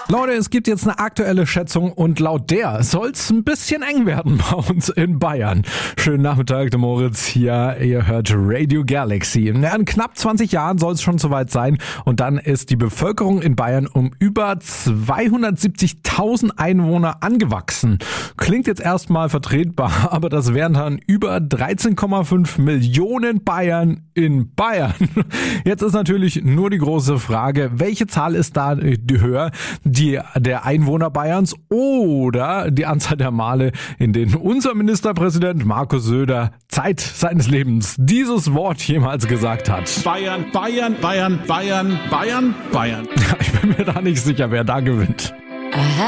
Leute, es gibt jetzt eine aktuelle Schätzung und laut der soll es ein bisschen eng werden bei uns in Bayern. Schönen Nachmittag, der Moritz hier. Ihr hört Radio Galaxy. In knapp 20 Jahren soll es schon soweit sein und dann ist die Bevölkerung in Bayern um über 270.000 Einwohner angewachsen. Klingt jetzt erstmal vertretbar, aber das wären dann über 13,5 Millionen Bayern in Bayern. Jetzt ist natürlich nur die große Frage, welche Zahl ist da höher? Die der Einwohner Bayerns oder die Anzahl der Male, in denen unser Ministerpräsident Markus Söder Zeit seines Lebens dieses Wort jemals gesagt hat. Bayern, Bayern, Bayern, Bayern, Bayern, Bayern. Ich bin mir da nicht sicher, wer da gewinnt.